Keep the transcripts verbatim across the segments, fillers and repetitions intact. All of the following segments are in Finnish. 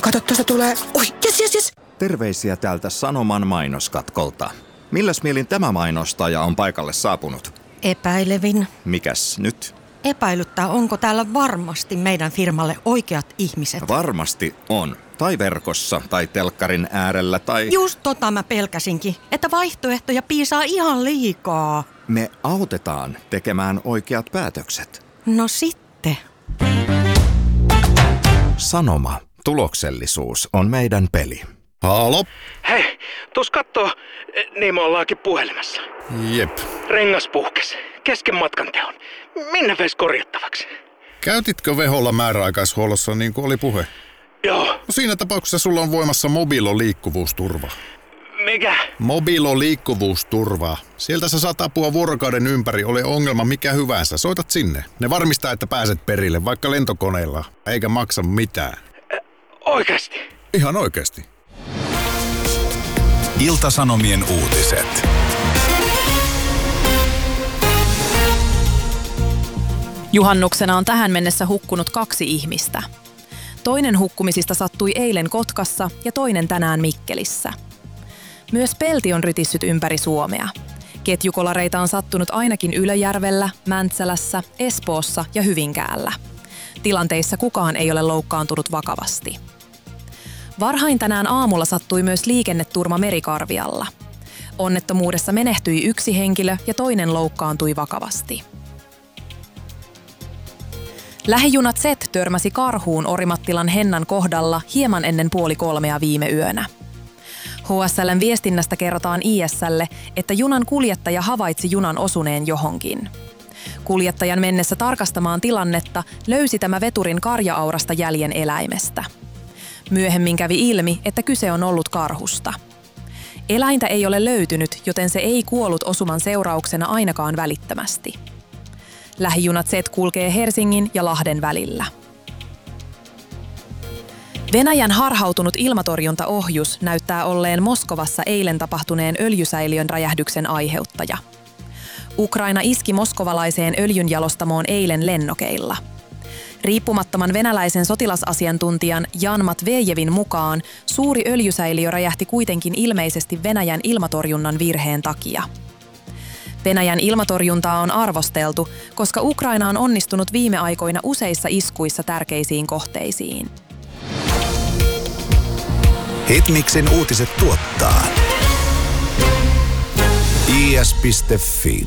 Kato, tuosta tulee. Oi, jes, jes, jes. Terveisiä täältä Sanoman mainoskatkolta. Milläs mielin tämä mainostaja on paikalle saapunut? Epäilevin. Mikäs nyt? Epäilyttää, onko täällä varmasti meidän firmalle oikeat ihmiset. Varmasti on. Tai verkossa, tai telkkarin äärellä, tai... Just tota mä pelkäsinkin, että vaihtoehtoja piisaa ihan liikaa. Me autetaan tekemään oikeat päätökset. No sitten. Sanoma. Tuloksellisuus on meidän peli. Halo? Hei, tuus kattoo, niin me ollaankin puhelimessa. Jep. Rengas puhkes, kesken matkan teon. Minne veis korjattavaksi? Käytitkö Veholla määräaikaishuollossa niin kuin oli puhe? Joo. No siinä tapauksessa sulla on voimassa Mobilo liikkuvuusturva. Mikä? Mobilo liikkuvuusturva. Sieltä sä saat apua vuorokauden ympäri, oli ongelma mikä hyvänsä. Soitat sinne. Ne varmistaa, että pääset perille, vaikka lentokoneella, eikä maksa mitään. Ä, oikeasti? Ihan oikeasti. Ilta-Sanomien uutiset. Juhannuksena on tähän mennessä hukkunut kaksi ihmistä. Toinen hukkumisista sattui eilen Kotkassa ja toinen tänään Mikkelissä. Myös pelti on rytissyt ympäri Suomea. Ketjukolareita on sattunut ainakin Ylöjärvellä, Mäntsälässä, Espoossa ja Hyvinkäällä. Tilanteissa kukaan ei ole loukkaantunut vakavasti. Varhain tänään aamulla sattui myös liikenneturma Merikarvialla. Onnettomuudessa menehtyi yksi henkilö ja toinen loukkaantui vakavasti. Lähijuna Z törmäsi karhuun Orimattilan Hennan kohdalla hieman ennen puoli kolmea viime yönä. H S L:n viestinnästä kerrotaan I S:lle, että junan kuljettaja havaitsi junan osuneen johonkin. Kuljettajan mennessä tarkastamaan tilannetta löysi tämä veturin karja-aurasta jäljen eläimestä. Myöhemmin kävi ilmi, että kyse on ollut karhusta. Eläintä ei ole löytynyt, joten se ei kuollut osuman seurauksena ainakaan välittömästi. Lähijuna Z kulkee Helsingin ja Lahden välillä. Venäjän harhautunut ilmatorjuntaohjus näyttää olleen Moskovassa eilen tapahtuneen öljysäiliön räjähdyksen aiheuttaja. Ukraina iski moskovalaiseen öljynjalostamoon eilen lennokeilla. Riippumattoman venäläisen sotilasasiantuntijan Jan Matvejevin mukaan suuri öljysäiliö räjähti kuitenkin ilmeisesti Venäjän ilmatorjunnan virheen takia. Venäjän ilmatorjuntaa on arvosteltu, koska Ukraina on onnistunut viime aikoina useissa iskuissa tärkeisiin kohteisiin. Hitmixin uutiset tuottaa I S piste Fi.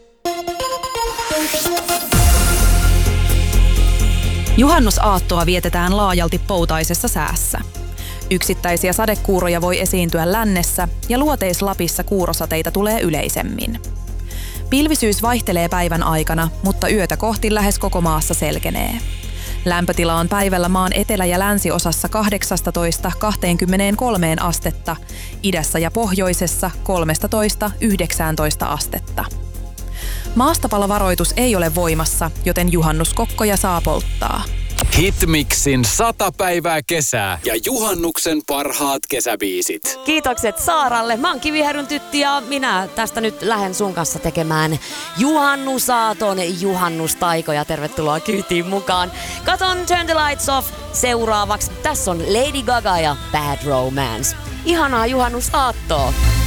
Juhannusaattoa vietetään laajalti poutaisessa säässä. Yksittäisiä sadekuuroja voi esiintyä lännessä ja Luoteis-Lapissa kuurosateita tulee yleisemmin. Pilvisyys vaihtelee päivän aikana, mutta yötä kohti lähes koko maassa selkenee. Lämpötila on päivällä maan etelä- ja länsiosassa kahdeksastatoista kaksikymmentäkolme astetta, idässä ja pohjoisessa kolmetoista yhdeksäntoista astetta. Maastopalovaroitus ei ole voimassa, joten juhannuskokkoja saa polttaa. Hitmixin sata päivää kesää ja juhannuksen parhaat kesäbiisit. Kiitokset Saaralle. Mä oon Kiviherryn tytti ja minä tästä nyt lähden sun kanssa tekemään juhannusaaton juhannustaikoja. Tervetuloa kyytiin mukaan. Katon Turn the Lights Off seuraavaksi. Tässä on Lady Gaga ja Bad Romance. Ihanaa juhannusaattoa.